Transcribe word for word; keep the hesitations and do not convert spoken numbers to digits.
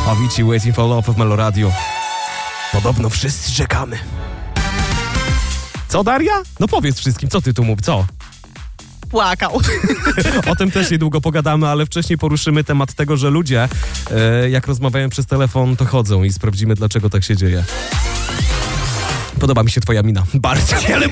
Avicii, Waiting for Love w Meloradiu. Podobno wszyscy czekamy. Co, Daria? No powiedz wszystkim, co ty tu mów, co? Płakał. O tym też niedługo pogadamy, ale wcześniej poruszymy temat tego, że ludzie, e, jak rozmawiają przez telefon, to chodzą i sprawdzimy, dlaczego tak się dzieje. Podoba mi się twoja mina. Bardziej, ale